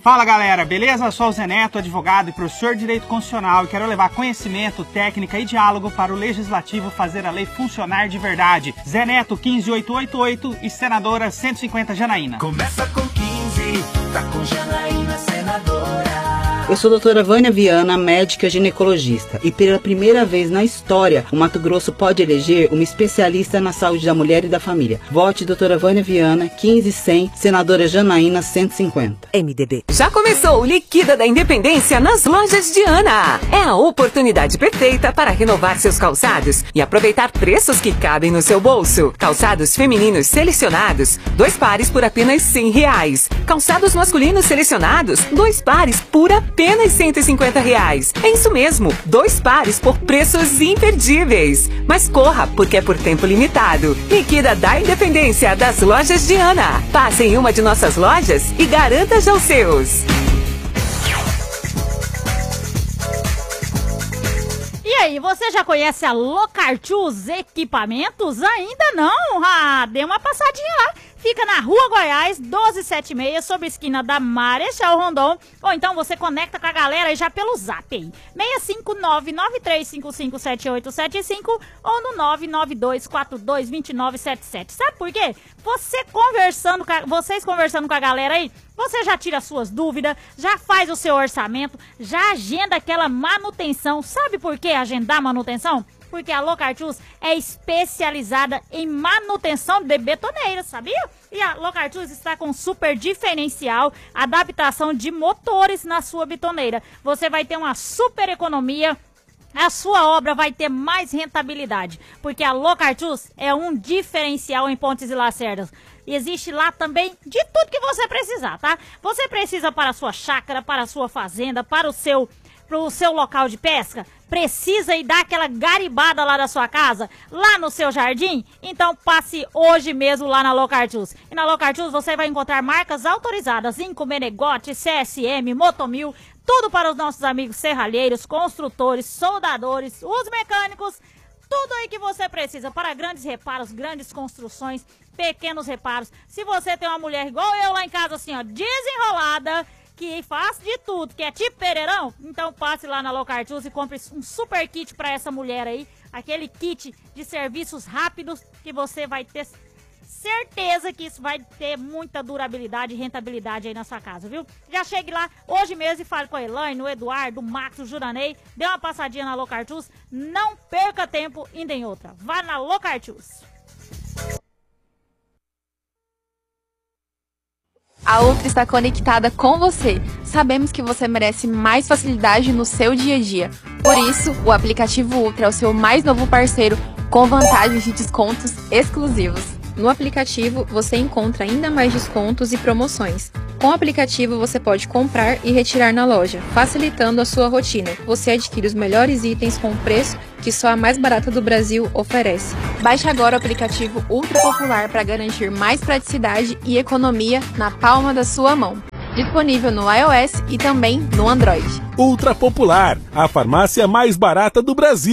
Fala galera, beleza? Eu sou o Zé Neto, advogado e professor de Direito Constitucional e quero levar conhecimento, técnica e diálogo para o Legislativo fazer a lei funcionar de verdade. Zé Neto 15888 e senadora 150 Janaína. Começa com 15, tá com Janaína, senadora. Eu sou a doutora Vânia Viana, médica ginecologista, e pela primeira vez na história, o Mato Grosso pode eleger uma especialista na saúde da mulher e da família. Vote doutora Vânia Viana, 15100, senadora Janaína, 150. MDB. Já começou o Liquida da Independência nas lojas Diana. É a oportunidade perfeita para renovar seus calçados e aproveitar preços que cabem no seu bolso. Calçados femininos selecionados, 2 pares por apenas R$100. Calçados masculinos selecionados, 2 pares por apenas R$150. É isso mesmo, 2 pares por preços imperdíveis. Mas corra, porque é por tempo limitado. Liquida da Independência das lojas Diana. Passe em uma de nossas lojas e garanta já os seus. E aí, você já conhece a Locartus Equipamentos? Ainda não? Ah, dê uma passadinha lá. Fica na Rua Goiás, 1276, sobre a esquina da Marechal Rondon. Ou então você conecta com a galera aí já pelo zap aí. 659-9355-7875 ou no 992422977. Sabe por quê? Vocês conversando com a galera aí, você já tira suas dúvidas, já faz o seu orçamento, já agenda aquela manutenção. Sabe por que agendar manutenção? Porque a Locartus é especializada em manutenção de betoneiras, sabia? E a Locartus está com super diferencial, adaptação de motores na sua betoneira. Você vai ter uma super economia, a sua obra vai ter mais rentabilidade, porque a Locartus é um diferencial em Pontes e Lacerdas. Existe lá também de tudo que você precisar, tá? Você precisa para a sua chácara, para a sua fazenda, para o seu local de pesca? Precisa ir dar aquela garibada lá da sua casa, lá no seu jardim? Então passe hoje mesmo lá na Locartus. E na Locartus você vai encontrar marcas autorizadas, Inco, Menegote, CSM, Motomil, tudo para os nossos amigos serralheiros, construtores, soldadores, os mecânicos, tudo aí que você precisa para grandes reparos, grandes construções, pequenos reparos. Se você tem uma mulher igual eu lá em casa, assim ó, desenrolada, que faz de tudo, que é tipo Pereirão, então passe lá na Locartus e compre um super kit para essa mulher aí, aquele kit de serviços rápidos que você vai ter certeza que isso vai ter muita durabilidade e rentabilidade aí na sua casa, viu? Já chegue lá hoje mesmo e fale com a Elaine, o Eduardo, o Max, o Juranei, dê uma passadinha na Locartus, não perca tempo indo em outra, vá na Locartus. A Ultra está conectada com você. Sabemos que você merece mais facilidade no seu dia a dia. Por isso, o aplicativo Ultra é o seu mais novo parceiro com vantagens de descontos exclusivos. No aplicativo, você encontra ainda mais descontos e promoções. Com o aplicativo, você pode comprar e retirar na loja, facilitando a sua rotina. Você adquire os melhores itens com preço que só a mais barata do Brasil oferece. Baixe agora o aplicativo Ultra Popular para garantir mais praticidade e economia na palma da sua mão. Disponível no iOS e também no Android. Ultra Popular, a farmácia mais barata do Brasil.